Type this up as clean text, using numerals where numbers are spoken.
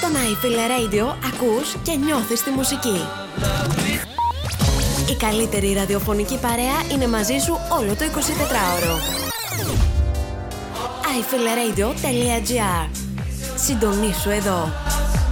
Στον iFeel Radio ακούς και νιώθεις τη μουσική. Η καλύτερη ραδιοφωνική παρέα είναι μαζί σου όλο το 24ωρο. iFeelRadio.gr. Συντονίσου εδώ.